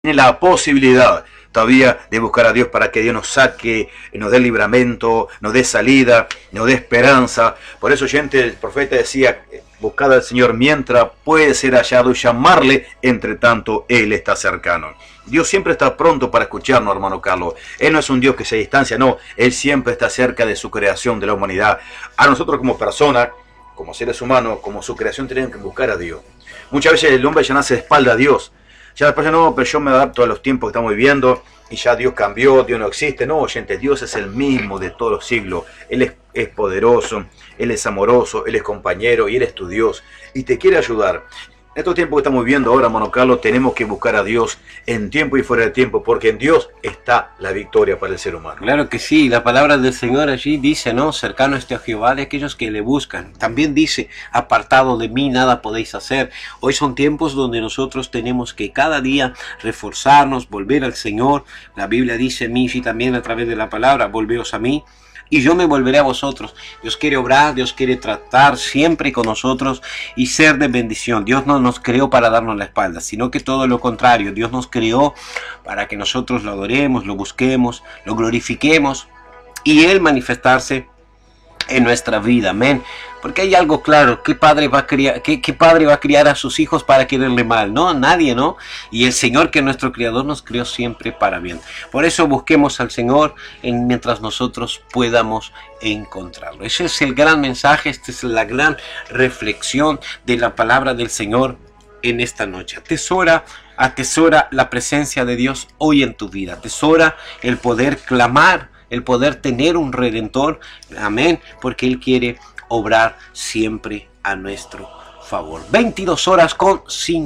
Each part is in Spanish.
tiene la posibilidad todavía de buscar a Dios para que Dios nos saque, nos dé libramento, nos dé salida, nos dé esperanza. Por eso, oyente, el profeta decía, buscad al Señor mientras puede ser hallado y llamarle, entre tanto Él está cercano. Dios siempre está pronto para escucharnos, hermano Carlos. Él no es un Dios que se distancia, no. Él siempre está cerca de su creación, de la humanidad. A nosotros como personas, como seres humanos, como su creación, tenemos que buscar a Dios. Muchas veces el hombre ya nace de espalda a Dios. Ya después no, pero yo me adapto a los tiempos que estamos viviendo y ya Dios cambió, Dios no existe. No, oyente, Dios es el mismo de todos los siglos. Él es poderoso, Él es amoroso, Él es compañero y Él es tu Dios. Y te quiere ayudar. En estos tiempos que estamos viviendo ahora, hermano Carlos, tenemos que buscar a Dios en tiempo y fuera de tiempo, porque en Dios está la victoria para el ser humano. Claro que sí, la palabra del Señor allí dice, ¿no? Cercano esté a Jehová de aquellos que le buscan. También dice, apartado de mí nada podéis hacer. Hoy son tiempos donde nosotros tenemos que cada día reforzarnos, volver al Señor. La Biblia dice, mí y también a través de la palabra, volveos a mí. Y yo me volveré a vosotros. Dios quiere obrar, Dios quiere tratar siempre con nosotros y ser de bendición. Dios no nos creó para darnos la espalda, sino que todo lo contrario. Dios nos creó para que nosotros lo adoremos, lo busquemos, lo glorifiquemos y Él manifestarse en nuestra vida. Amén. Porque hay algo claro, ¿qué padre va a criar a sus hijos para quererle mal? No, nadie, ¿no? Y el Señor, que es nuestro Creador, nos creó siempre para bien. Por eso busquemos al Señor mientras nosotros podamos encontrarlo. Ese es el gran mensaje, esta es la gran reflexión de la palabra del Señor en esta noche. Atesora la presencia de Dios hoy en tu vida. Atesora el poder clamar, el poder tener un Redentor. Amén. Porque Él quiere obrar siempre a nuestro favor. 22 horas con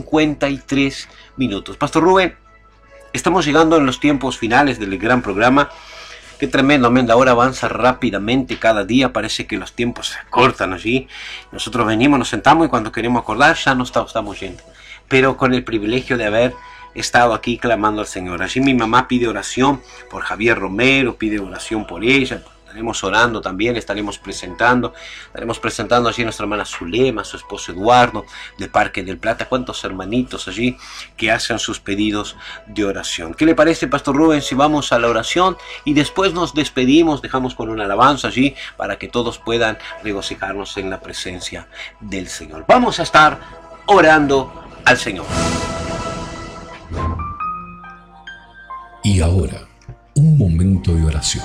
53 minutos. Pastor Rubén, estamos llegando en los tiempos finales del gran programa. Qué tremendo, amén. La hora avanza rápidamente cada día. Parece que los tiempos se cortan allí. Nosotros venimos, nos sentamos y cuando queremos acordar ya no estamos yendo. Pero con el privilegio de haber estado aquí clamando al Señor. Allí mi mamá pide oración por Javier Romero, pide oración por ella. Estaremos orando también, estaremos presentando allí a nuestra hermana Zulema, a su esposo Eduardo, de Parque del Plata. Cuántos hermanitos allí que hacen sus pedidos de oración. ¿Qué le parece, Pastor Rubén, si vamos a la oración y después nos despedimos, dejamos con una alabanza allí para que todos puedan regocijarnos en la presencia del Señor? Vamos a estar orando al Señor. Y ahora, un momento de oración.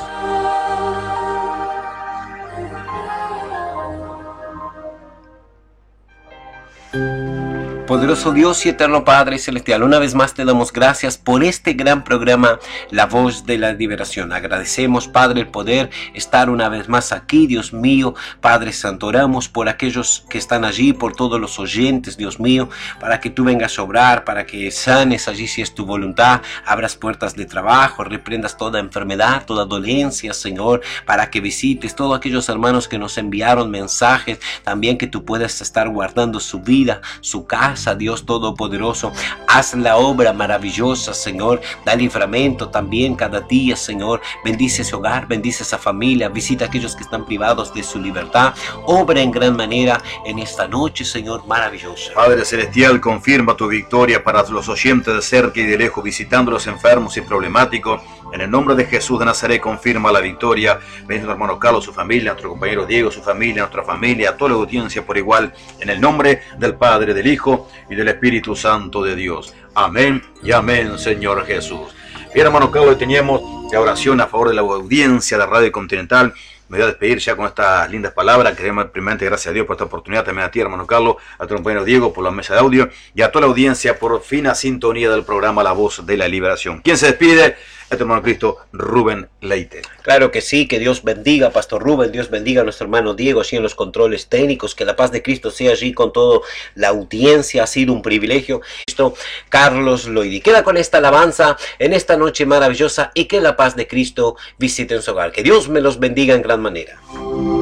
Poderoso Dios y eterno Padre Celestial, una vez más te damos gracias por este gran programa, La Voz de la Liberación. Agradecemos, Padre, el poder estar una vez más aquí, Dios mío. Padre Santo, oramos por aquellos que están allí, por todos los oyentes, Dios mío, para que tú vengas a obrar, para que sanes allí si es tu voluntad, abras puertas de trabajo, reprendas toda enfermedad, toda dolencia, Señor, para que visites todos aquellos hermanos que nos enviaron mensajes, también que tú puedas estar guardando su vida, su casa. Dios Todopoderoso, haz la obra maravillosa, Señor. Da libramiento también cada día, Señor. Bendice ese hogar, bendice esa familia, visita a aquellos que están privados de su libertad. Obra en gran manera en esta noche, Señor, maravillosa. Padre Celestial, confirma tu victoria para los oyentes de cerca y de lejos, visitando a los enfermos y problemáticos. En el nombre de Jesús de Nazaret, confirma la victoria. Bendice a nuestro hermano Carlos, su familia, a nuestro compañero Diego, su familia, a nuestra familia, a toda la audiencia por igual. En el nombre del Padre, del Hijo y del Espíritu Santo de Dios. Amén y amén, Señor Jesús. Bien, hermano Carlos, teníamos la oración a favor de la audiencia de Radio Continental. Me voy a despedir ya con estas lindas palabras. Queremos primeramente gracias a Dios por esta oportunidad, también a ti, hermano Carlos, a tu compañero Diego por la mesa de audio y a toda la audiencia por fina sintonía del programa La Voz de la Liberación. ¿Quién se despide? Este hermano Cristo, Rubén Leite. Claro que sí, que Dios bendiga, Pastor Rubén, Dios bendiga a nuestro hermano Diego, así en los controles técnicos, que la paz de Cristo sea allí con toda la audiencia, ha sido un privilegio. Cristo, Carlos Loidi. Queda con esta alabanza en esta noche maravillosa y que la paz de Cristo visite en su hogar. Que Dios me los bendiga en gran manera.